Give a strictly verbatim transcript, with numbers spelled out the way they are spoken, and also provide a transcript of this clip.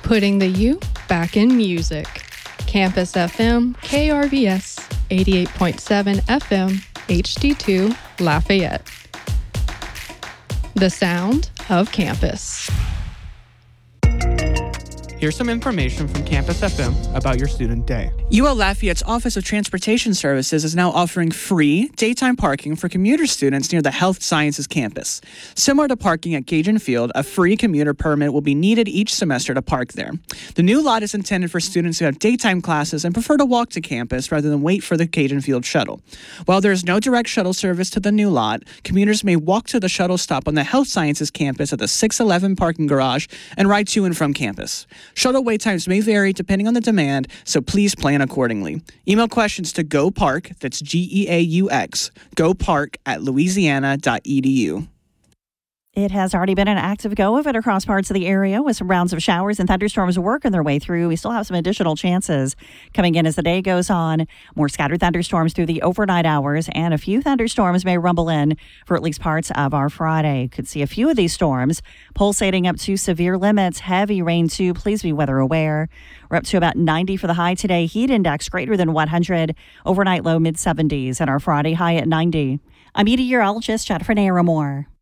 Putting the U back in music. Campus F M, K R V S, eighty-eight point seven F M, H D two, Lafayette. The sound of campus. Here's some information from Campus F M about your student day. U L Lafayette's Office of Transportation Services is now offering free daytime parking for commuter students near the Health Sciences campus. Similar to parking at Cajun Field, a free commuter permit will be needed each semester to park there. The new lot is intended for students who have daytime classes and prefer to walk to campus rather than wait for the Cajun Field shuttle. While there is no direct shuttle service to the new lot, commuters may walk to the shuttle stop on the Health Sciences campus at the six eleven parking garage and ride to and from campus. Shuttle wait times may vary depending on the demand, so please plan accordingly. Email questions to GoPark, that's G E A U X, GoPark at louisiana dot e d u. It has already been an active go of it across parts of the area with some rounds of showers and thunderstorms working their way through. We still have some additional chances coming in as the day goes on. More scattered thunderstorms through the overnight hours, and a few thunderstorms may rumble in for at least parts of our Friday. Could see a few of these storms pulsating up to severe limits. Heavy rain too. Please be weather aware. We're up to about ninety for the high today. Heat index greater than one hundred. Overnight low mid seventies, and our Friday high at ninety. I'm meteorologist Jennifer Naramore.